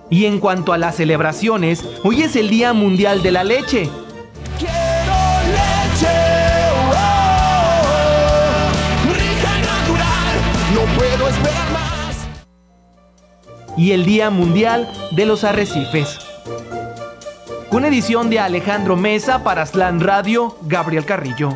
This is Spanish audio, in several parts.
Y en cuanto a las celebraciones, hoy es el Día Mundial de la Leche. Quiero leche, rica y natural, no puedo esperar más. Y el Día Mundial de los Arrecifes. Una edición de Alejandro Mesa para Slam Radio, Gabriel Carrillo.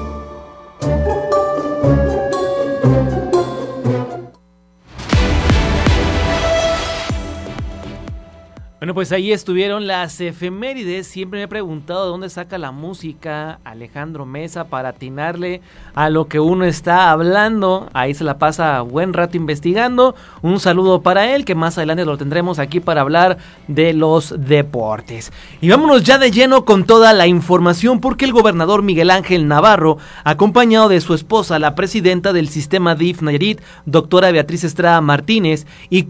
Bueno, pues ahí estuvieron las efemérides. Siempre me he preguntado de dónde saca la música Alejandro Mesa para atinarle a lo que uno está hablando. Ahí se la pasa buen rato investigando. Un saludo para él, que más adelante lo tendremos aquí para hablar de los deportes. Y vámonos ya de lleno con toda la información, porque el gobernador Miguel Ángel Navarro, acompañado de su esposa, la presidenta del sistema DIF Nayarit, doctora Beatriz Estrada Martínez, y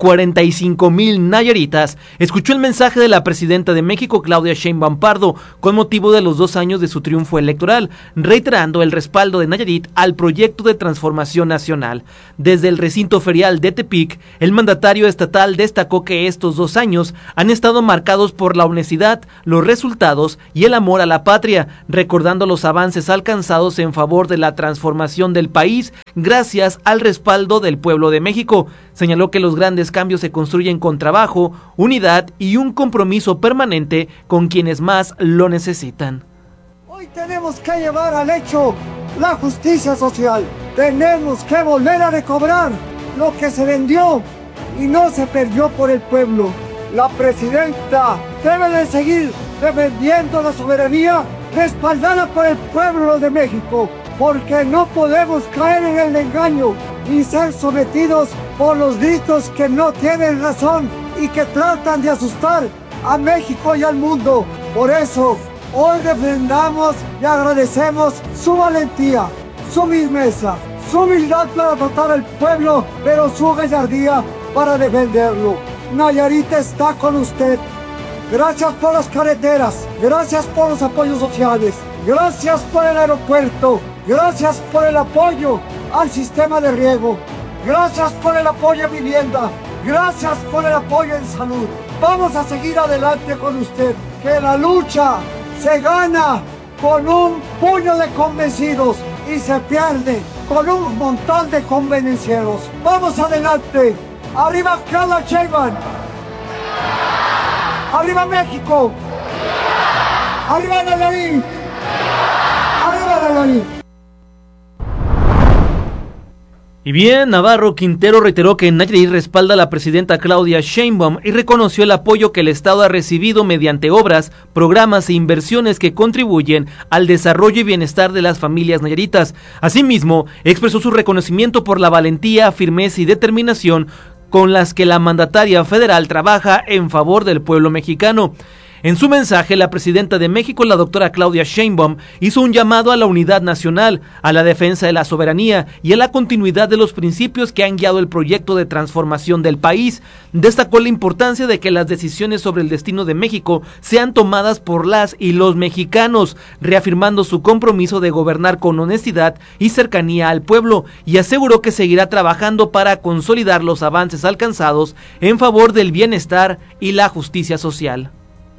45,000 nayaritas, escuchó el mensaje de la presidenta de México, Claudia Sheinbaum Pardo, con motivo de los 2 años de su triunfo electoral, reiterando el respaldo de Nayarit al proyecto de transformación nacional. Desde el recinto ferial de Tepic, el mandatario estatal destacó que estos 2 años han estado marcados por la honestidad, los resultados y el amor a la patria, recordando los avances alcanzados en favor de la transformación del país gracias al respaldo del pueblo de México. Señaló que los grandes cambios se construyen con trabajo, unidad y un compromiso permanente con quienes más lo necesitan. Hoy tenemos que llevar al hecho la justicia social. Tenemos que volver a recobrar lo que se vendió y no se perdió por el pueblo. La presidenta debe de seguir defendiendo la soberanía respaldada por el pueblo de México, porque no podemos caer en el engaño y ser sometidos por los gritos que no tienen razón y que tratan de asustar a México y al mundo. Por eso, hoy defendamos y agradecemos su valentía, su firmeza, su humildad para tratar al pueblo, pero su gallardía para defenderlo. Nayarit está con usted. Gracias por las carreteras, gracias por los apoyos sociales, gracias por el aeropuerto, gracias por el apoyo al sistema de riego, gracias por el apoyo a vivienda, gracias por el apoyo en salud. Vamos a seguir adelante con usted, que la lucha se gana con un puño de convencidos y se pierde con un montón de convenencieros. Vamos adelante, arriba Claudia Sheinbaum, arriba México, arriba Nayarit, arriba Nayarit. Y bien, Navarro Quintero reiteró que Nayarit respalda a la presidenta Claudia Sheinbaum y reconoció el apoyo que el Estado ha recibido mediante obras, programas e inversiones que contribuyen al desarrollo y bienestar de las familias nayaritas. Asimismo, expresó su reconocimiento por la valentía, firmeza y determinación con las que la mandataria federal trabaja en favor del pueblo mexicano. En su mensaje, la presidenta de México, la doctora Claudia Sheinbaum, hizo un llamado a la unidad nacional, a la defensa de la soberanía y a la continuidad de los principios que han guiado el proyecto de transformación del país. Destacó la importancia de que las decisiones sobre el destino de México sean tomadas por las y los mexicanos, reafirmando su compromiso de gobernar con honestidad y cercanía al pueblo, y aseguró que seguirá trabajando para consolidar los avances alcanzados en favor del bienestar y la justicia social.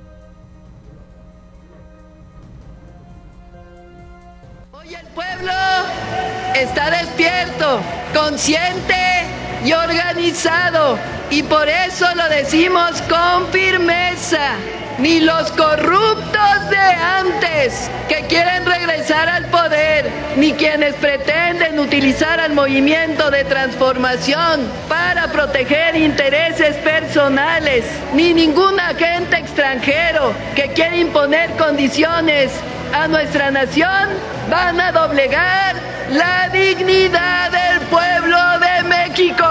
Está despierto, consciente y organizado, y por eso lo decimos con firmeza. Ni los corruptos de antes que quieren regresar al poder, ni quienes pretenden utilizar al movimiento de transformación para proteger intereses personales, ni ningún agente extranjero que quiere imponer condiciones a nuestra nación van a doblegar la dignidad del pueblo de México.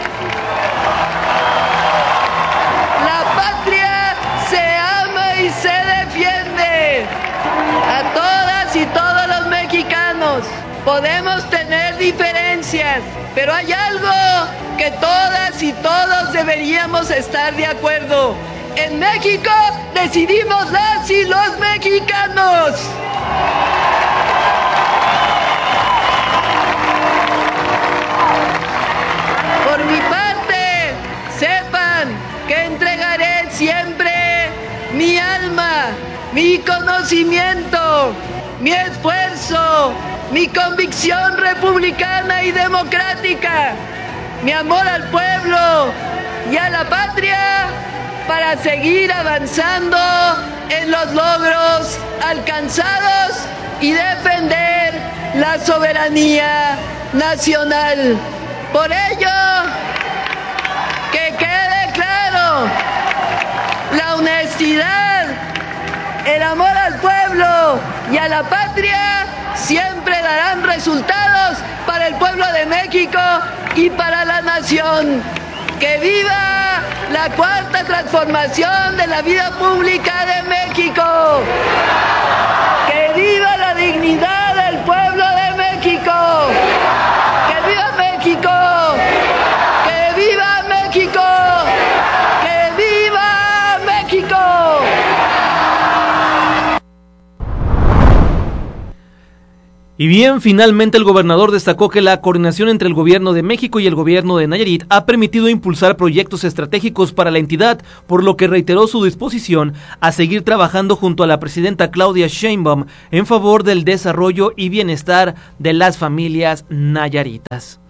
La patria se ama y se defiende. A todas y todos los mexicanos podemos tener diferencias, pero hay algo que todas y todos deberíamos estar de acuerdo. En México decidimos las y los mexicanos. Por mi parte, sepan que entregaré mi conocimiento, mi esfuerzo, mi convicción republicana y democrática, mi amor al pueblo y a la patria para seguir avanzando en los logros alcanzados y defender la soberanía nacional. Por ello, que quede claro, la honestidad, el amor al pueblo y a la patria siempre darán resultados para el pueblo de México y para la nación. ¡Que viva la cuarta transformación de la vida pública de México! ¡Que viva la dignidad del pueblo de México! ¡Que viva México! ¡Que viva México! ¡Que viva México! Y bien, finalmente el gobernador destacó que la coordinación entre el gobierno de México y el gobierno de Nayarit ha permitido impulsar proyectos estratégicos para la entidad, por lo que reiteró su disposición a seguir trabajando junto a la presidenta Claudia Sheinbaum en favor del desarrollo y bienestar de las familias nayaritas.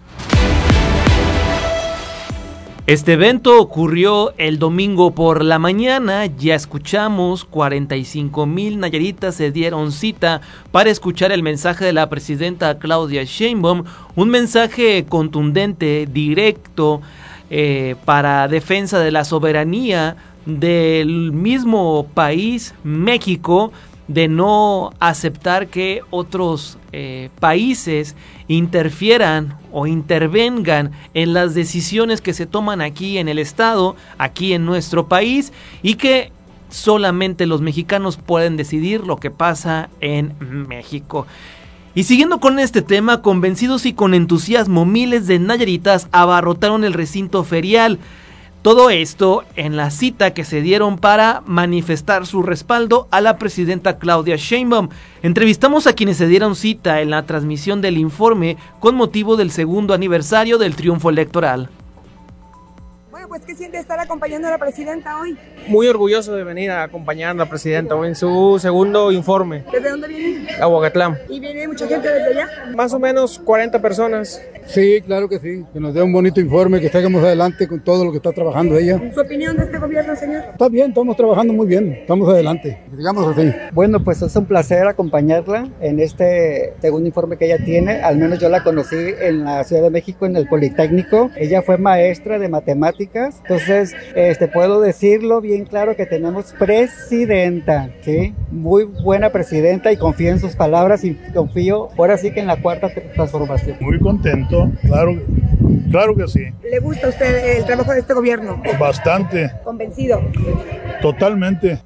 Este evento ocurrió el domingo por la mañana. Ya escuchamos, 45,000 nayaritas se dieron cita para escuchar el mensaje de la presidenta Claudia Sheinbaum, un mensaje contundente, directo, para defensa de la soberanía del mismo país, México, de no aceptar que otros países interfieran o intervengan en las decisiones que se toman aquí en el estado, aquí en nuestro país, y que solamente los mexicanos pueden decidir lo que pasa en México. Y siguiendo con este tema, convencidos y con entusiasmo, miles de nayaritas abarrotaron el recinto ferial. Todo esto en la cita que se dieron para manifestar su respaldo a la presidenta Claudia Sheinbaum. Entrevistamos a quienes se dieron cita en la transmisión del informe con motivo del 2º aniversario del triunfo electoral. Bueno, pues ¿qué siente estar acompañando a la presidenta hoy? Muy orgulloso de venir a acompañar a la presidenta hoy en su segundo informe. ¿Desde dónde viene? A Huacatlán. ¿Y viene mucha gente desde allá? Más o menos 40 personas. Sí, claro que sí, que nos dé un bonito informe, que estemos adelante con todo lo que está trabajando ella. ¿Su opinión de este gobierno, señor? Está bien, estamos trabajando muy bien, estamos adelante, digamos así. Bueno, pues es un placer acompañarla en este segundo informe que ella tiene. Al menos yo la conocí en la Ciudad de México, en el Politécnico. Ella fue maestra de matemáticas, entonces puedo decirlo bien claro que tenemos presidenta, ¿sí? Muy buena presidenta, y confío en sus palabras y confío ahora sí que en la cuarta transformación. Muy contento. Claro que sí. ¿Le gusta a usted el trabajo de este gobierno? Bastante. ¿Convencido? Totalmente.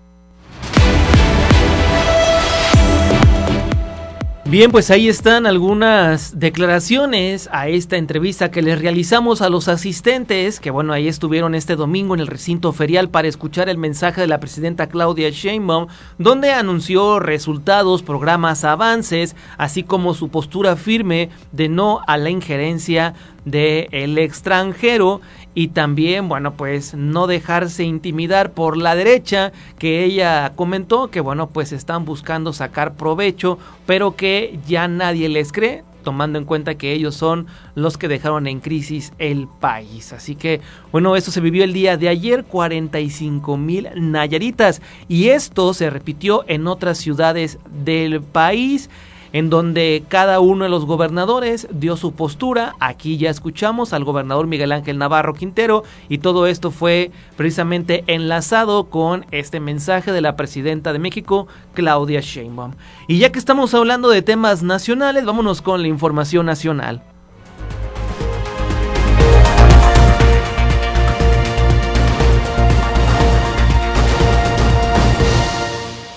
Bien, pues ahí están algunas declaraciones a esta entrevista que les realizamos a los asistentes, que bueno, ahí estuvieron este domingo en el recinto ferial para escuchar el mensaje de la presidenta Claudia Sheinbaum, donde anunció resultados, programas, avances, así como su postura firme de no a la injerencia del extranjero, y también, bueno, pues no dejarse intimidar por la derecha, que ella comentó que, bueno, pues están buscando sacar provecho, pero que ya nadie les cree, tomando en cuenta que ellos son los que dejaron en crisis el país. Así que, bueno, esto se vivió el día de ayer, 45,000 nayaritas, y esto se repitió en otras ciudades del país, en donde cada uno de los gobernadores dio su postura. Aquí ya escuchamos al gobernador Miguel Ángel Navarro Quintero, y todo esto fue precisamente enlazado con este mensaje de la presidenta de México, Claudia Sheinbaum. Y ya que estamos hablando de temas nacionales, vámonos con la información nacional.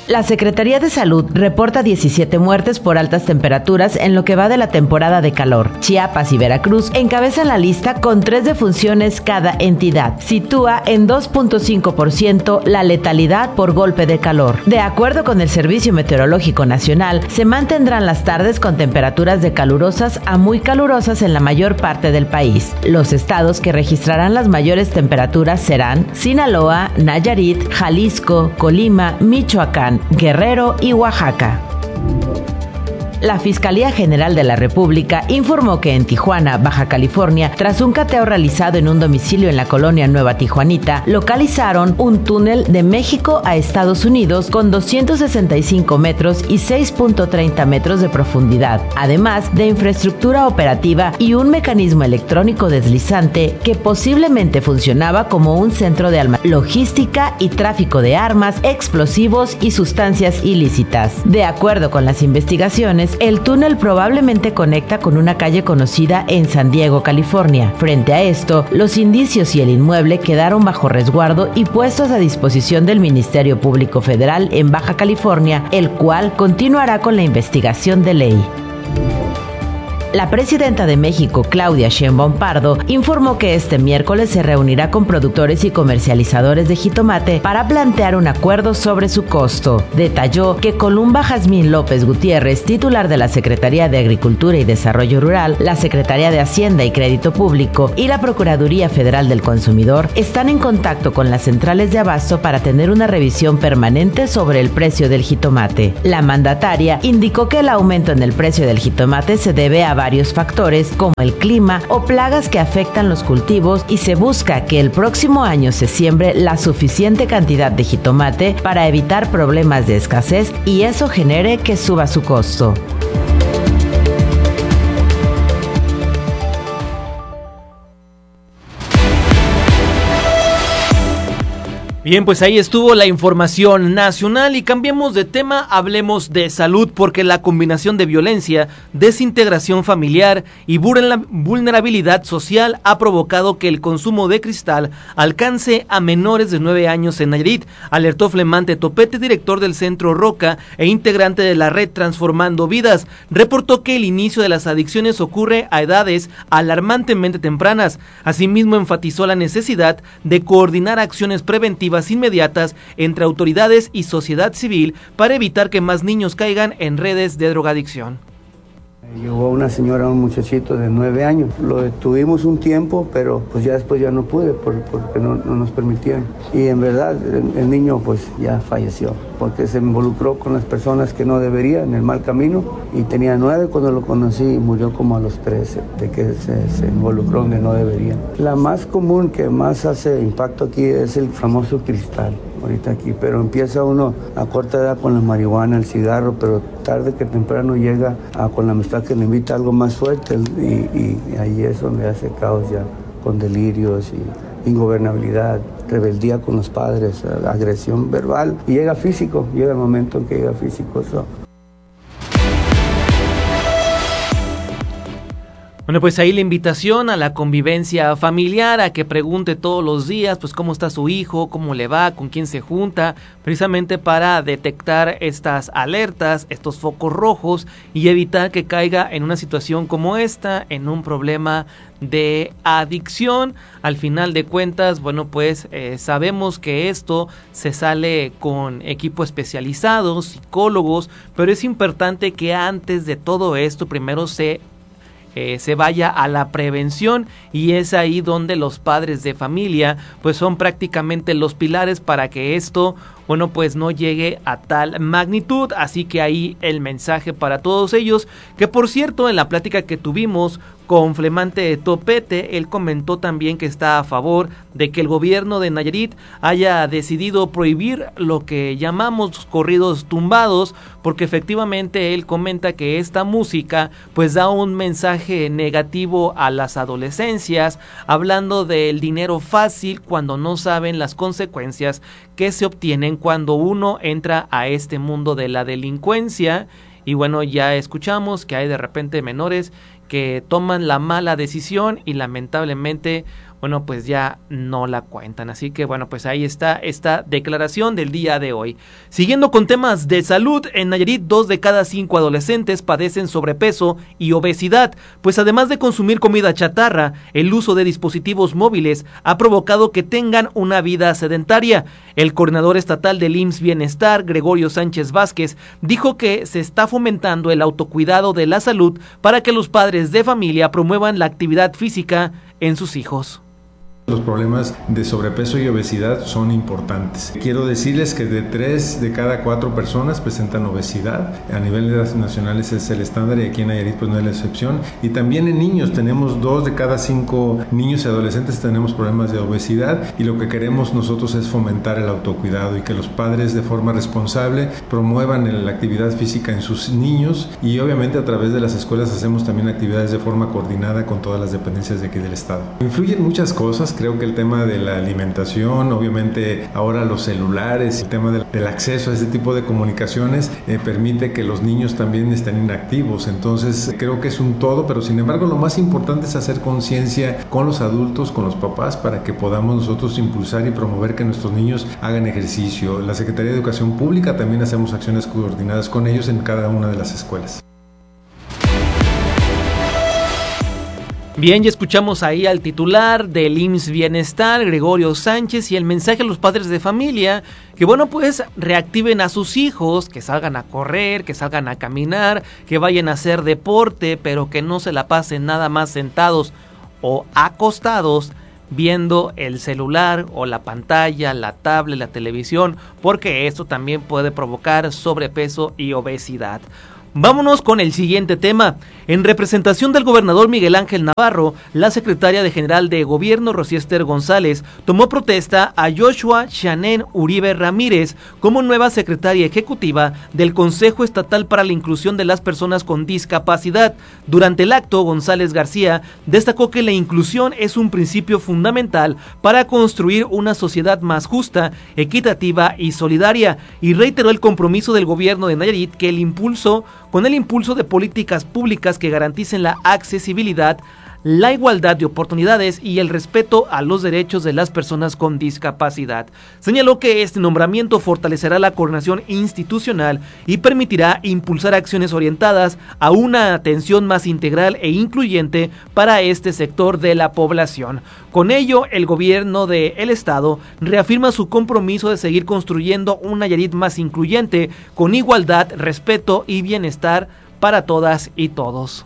La Secretaría de Salud reporta 17 muertes por altas temperaturas en lo que va de la temporada de calor. Chiapas y Veracruz encabezan la lista con 3 defunciones cada entidad. Sitúa en 2.5% la letalidad por golpe de calor. De acuerdo con el Servicio Meteorológico Nacional, se mantendrán las tardes con temperaturas de calurosas a muy calurosas en la mayor parte del país. Los estados que registrarán las mayores temperaturas serán Sinaloa, Nayarit, Jalisco, Colima, Michoacán, Guerrero y Oaxaca. La Fiscalía General de la República informó que en Tijuana, Baja California, tras un cateo realizado en un domicilio en la colonia Nueva Tijuanita, localizaron un túnel de México a Estados Unidos con 265 metros y 6.30 metros de profundidad, además de infraestructura operativa y un mecanismo electrónico deslizante que posiblemente funcionaba como un centro de logística y tráfico de armas, explosivos y sustancias ilícitas. De acuerdo con las investigaciones, el túnel probablemente conecta con una calle conocida en San Diego, California. Frente a esto, los indicios y el inmueble quedaron bajo resguardo y puestos a disposición del Ministerio Público Federal en Baja California, el cual continuará con la investigación de ley. La presidenta de México, Claudia Sheinbaum Pardo, informó que este miércoles se reunirá con productores y comercializadores de jitomate para plantear un acuerdo sobre su costo. Detalló que Columba Jazmín López Gutiérrez, titular de la Secretaría de Agricultura y Desarrollo Rural, la Secretaría de Hacienda y Crédito Público y la Procuraduría Federal del Consumidor están en contacto con las centrales de abasto para tener una revisión permanente sobre el precio del jitomate. La mandataria indicó que el aumento en el precio del jitomate se debe a varios factores como el clima o plagas que afectan los cultivos y se busca que el próximo año se siembre la suficiente cantidad de jitomate para evitar problemas de escasez y eso genere que suba su costo. Bien, pues ahí estuvo la información nacional y cambiemos de tema, hablemos de salud porque la combinación de violencia, desintegración familiar y vulnerabilidad social ha provocado que el consumo de cristal alcance a menores de 9 años en Nayarit, alertó Flemante Topete, director del Centro Roca e integrante de la red Transformando Vidas. Reportó que el inicio de las adicciones ocurre a edades alarmantemente tempranas. Asimismo, enfatizó la necesidad de coordinar acciones preventivas inmediatas entre autoridades y sociedad civil para evitar que más niños caigan en redes de drogadicción. Llegó una señora, un muchachito de 9 años. Lo detuvimos un tiempo, pero pues ya después ya no pude porque no nos permitían. Y en verdad el niño pues ya falleció porque se involucró con las personas que no debería en el mal camino y tenía 9 cuando lo conocí y murió como a los 13 de que se involucró donde no debería. La más común que más hace impacto aquí es el famoso cristal. Ahorita aquí, pero empieza uno a corta edad con la marihuana, el cigarro, pero tarde que temprano llega con la amistad que le invita a algo más fuerte y ahí es donde hace caos ya, con delirios y ingobernabilidad, rebeldía con los padres, agresión verbal y llega físico, llega el momento en que llega físico eso. Bueno, pues ahí la invitación a la convivencia familiar, a que pregunte todos los días, pues cómo está su hijo, cómo le va, con quién se junta, precisamente para detectar estas alertas, estos focos rojos y evitar que caiga en una situación como esta, en un problema de adicción. Al final de cuentas, bueno, pues sabemos que esto se sale con equipo especializado, psicólogos, pero es importante que antes de todo esto primero se vaya a la prevención y es ahí donde los padres de familia pues son prácticamente los pilares para que esto, bueno, pues no llegue a tal magnitud. Así que ahí el mensaje para todos ellos, que por cierto en la plática que tuvimos con Flemante Topete, él comentó también que está a favor de que el gobierno de Nayarit haya decidido prohibir lo que llamamos corridos tumbados, porque efectivamente él comenta que esta música pues da un mensaje negativo a las adolescencias, hablando del dinero fácil cuando no saben las consecuencias que se obtienen cuando uno entra a este mundo de la delincuencia. Y bueno, ya escuchamos que hay de repente menores que toman la mala decisión y lamentablemente bueno, pues ya no la cuentan. Así que bueno, pues ahí está esta declaración del día de hoy. Siguiendo con temas de salud, en Nayarit 2 de cada 5 adolescentes padecen sobrepeso y obesidad, pues además de consumir comida chatarra, el uso de dispositivos móviles ha provocado que tengan una vida sedentaria. El coordinador estatal del IMSS Bienestar, Gregorio Sánchez Vázquez, dijo que se está fomentando el autocuidado de la salud para que los padres de familia promuevan la actividad física en sus hijos. Los problemas de sobrepeso y obesidad son importantes. Quiero decirles que de 3 de cada 4 personas presentan obesidad. A nivel nacional ese es el estándar y aquí en Nayarit pues no es la excepción. Y también en niños tenemos 2 de cada 5 niños y adolescentes tenemos problemas de obesidad, y lo que queremos nosotros es fomentar el autocuidado y que los padres de forma responsable promuevan la actividad física en sus niños, y obviamente a través de las escuelas hacemos también actividades de forma coordinada con todas las dependencias de aquí del estado. Influyen muchas cosas. Creo que el tema de la alimentación, obviamente ahora los celulares, el tema del acceso a ese tipo de comunicaciones permite que los niños también estén inactivos. Entonces creo que es un todo, pero sin embargo lo más importante es hacer conciencia con los adultos, con los papás, para que podamos nosotros impulsar y promover que nuestros niños hagan ejercicio. La Secretaría de Educación Pública también hacemos acciones coordinadas con ellos en cada una de las escuelas. Bien, ya escuchamos ahí al titular del IMSS Bienestar, Gregorio Sánchez, y el mensaje a los padres de familia, que bueno, pues reactiven a sus hijos, que salgan a correr, que salgan a caminar, que vayan a hacer deporte, pero que no se la pasen nada más sentados o acostados viendo el celular o la pantalla, la tablet, la televisión, porque esto también puede provocar sobrepeso y obesidad. Vámonos con el siguiente tema. En representación del gobernador Miguel Ángel Navarro, la secretaria general de Gobierno, Rocío Ester González, tomó protesta a Joshua Chanén Uribe Ramírez como nueva secretaria ejecutiva del Consejo Estatal para la Inclusión de las Personas con Discapacidad. Durante el acto, González García destacó que la inclusión es un principio fundamental para construir una sociedad más justa, equitativa y solidaria, y reiteró el compromiso del gobierno de Nayarit con el impulso de políticas públicas que garanticen la accesibilidad, la igualdad de oportunidades y el respeto a los derechos de las personas con discapacidad. Señaló que este nombramiento fortalecerá la coordinación institucional y permitirá impulsar acciones orientadas a una atención más integral e incluyente para este sector de la población. Con ello, el gobierno del estado reafirma su compromiso de seguir construyendo un Nayarit más incluyente, con igualdad, respeto y bienestar para todas y todos.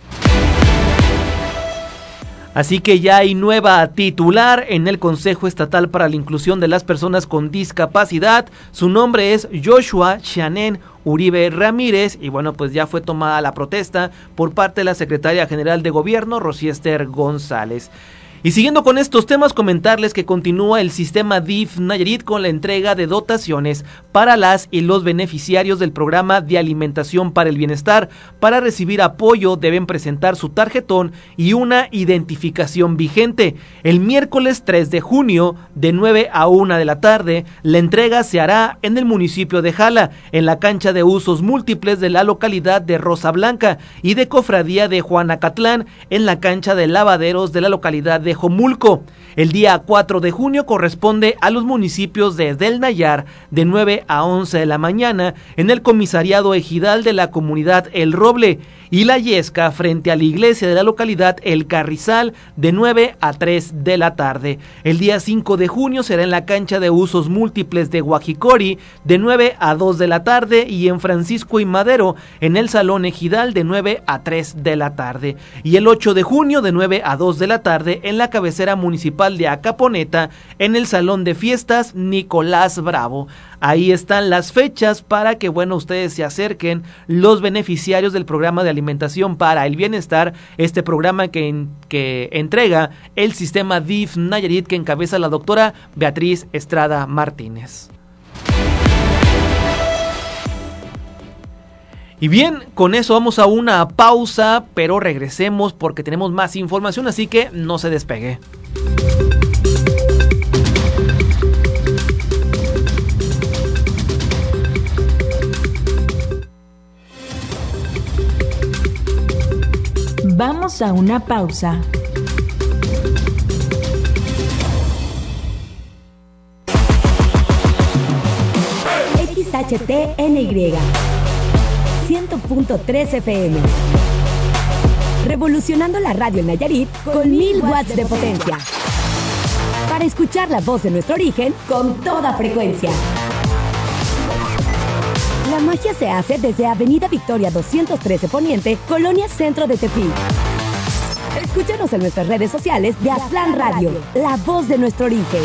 Así que ya hay nueva titular en el Consejo Estatal para la Inclusión de las Personas con Discapacidad. Su nombre es Joshua Chanén Uribe Ramírez, y bueno, pues ya fue tomada la protesta por parte de la Secretaria General de Gobierno, Rocío Ester González. Y siguiendo con estos temas, comentarles que continúa el sistema DIF Nayarit con la entrega de dotaciones para las y los beneficiarios del programa de alimentación para el bienestar. Para recibir apoyo deben presentar su tarjetón y una identificación vigente. El miércoles 3 de junio de 9 a 1 de la tarde, la entrega se hará en el municipio de Jala, en la cancha de usos múltiples de la localidad de Rosa Blanca, y de Cofradía de Juanacatlán, en la cancha de lavaderos de la localidad de Jomulco. El día 4 de junio corresponde a los municipios de Del Nayar, de 9 a 11 de la mañana, en el comisariado ejidal de la comunidad El Roble, y La Yesca, frente a la iglesia de la localidad El Carrizal, de 9 a 3 de la tarde. El día 5 de junio será en la cancha de usos múltiples de Guajicori, de 9 a 2 de la tarde, y en Francisco y Madero, en el Salón Ejidal, de 9 a 3 de la tarde. Y el 8 de junio, de 9 a 2 de la tarde, en la cabecera municipal de Acaponeta, en el Salón de Fiestas Nicolás Bravo. Ahí están las fechas para que, bueno, ustedes se acerquen, los beneficiarios del programa de alimentación para el bienestar, este programa que entrega el sistema DIF Nayarit, que encabeza la doctora Beatriz Estrada Martínez. Y bien, con eso vamos a una pausa, pero regresemos porque tenemos más información, así que no se despegue. Vamos a una pausa. XHTNY 100.3 FM. Revolucionando la radio en Nayarit con 1000 watts de potencia. Para escuchar la voz de nuestro origen con toda frecuencia. La magia se hace desde Avenida Victoria 213 Poniente, Colonia Centro de Tepic. Escúchanos en nuestras redes sociales de Aztlán Radio, la voz de nuestro origen.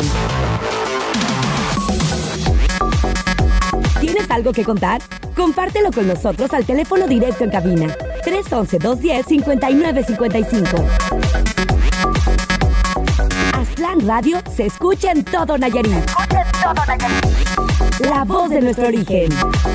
¿Tienes algo que contar? Compártelo con nosotros al teléfono directo en cabina 311-210-5955. Aztlán Radio se escucha en todo Nayarit. La voz de nuestro origen.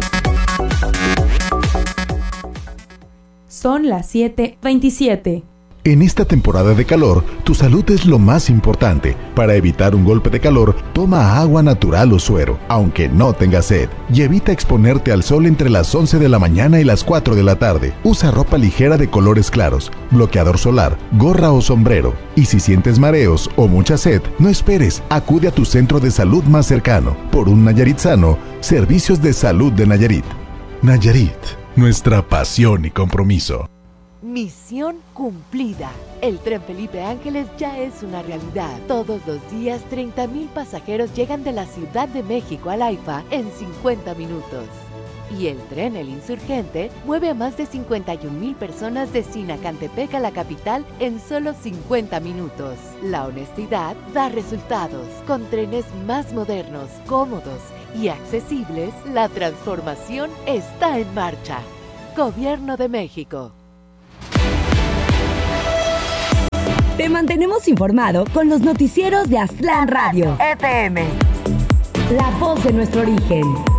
Son las 7:27. En esta temporada de calor, tu salud es lo más importante. Para evitar un golpe de calor, toma agua natural o suero, aunque no tengas sed. Y evita exponerte al sol entre las 11 de la mañana y las 4 de la tarde. Usa ropa ligera de colores claros, bloqueador solar, gorra o sombrero. Y si sientes mareos o mucha sed, no esperes, acude a tu centro de salud más cercano. Por un Nayarit sano, Servicios de Salud de Nayarit. Nayarit, nuestra pasión y compromiso. Misión cumplida. El tren Felipe Ángeles ya es una realidad. Todos los días 30,000 pasajeros llegan de la Ciudad de México al AIFA en 50 minutos. Y el tren El Insurgente mueve a más de 51,000 personas de Sinacantepec a la capital en solo 50 minutos. La honestidad da resultados. Con trenes más modernos, cómodos y accesibles, la transformación está en marcha. Gobierno de México. Te mantenemos informado con los noticieros de Aztlán Radio FM. La voz de nuestro origen.